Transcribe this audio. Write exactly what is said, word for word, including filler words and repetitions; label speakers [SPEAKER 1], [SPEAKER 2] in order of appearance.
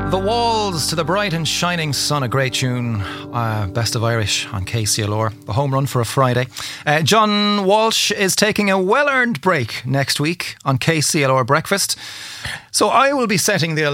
[SPEAKER 1] The Walls to the Bright and Shining Sun, a great tune, uh, Best of Irish on K C L R, the home run for a Friday. Uh, John Walsh is taking a well-earned break next week on K C L R Breakfast, so I will be setting the